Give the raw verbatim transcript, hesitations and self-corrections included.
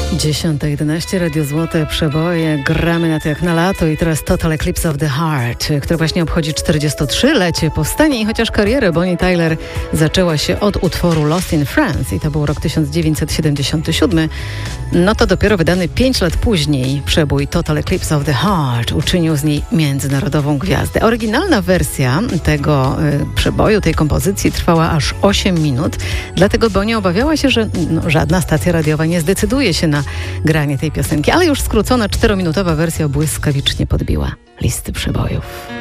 dziesiąta jedenaście, Radio Złote Przeboje. Gramy na to jak na lato i teraz Total Eclipse of the Heart, który właśnie obchodzi czterdziestotrzylecie powstania i chociaż karierę Bonnie Tyler zaczęła się od utworu Lost in France i to był rok tysiąc dziewięćset siedemdziesiąty siódmy, no to dopiero wydany pięć lat później przebój Total Eclipse of the Heart uczynił z niej międzynarodową gwiazdę. Oryginalna wersja tego y, przeboju, tej kompozycji trwała aż osiem minut, dlatego Bonnie obawiała się, że no, żadna stacja radiowa nie zdecyduje się na granie tej piosenki, ale już skrócona czterominutowa wersja błyskawicznie podbiła listy przebojów.